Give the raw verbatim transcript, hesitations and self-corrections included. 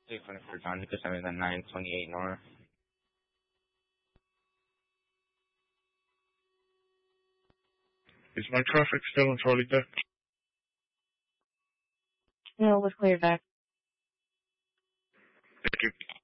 Please twenty-four John Lucas, I'm in the nine twenty-eight North. Is my traffic still on Charlie Deck? No, it was cleared back. Thank you.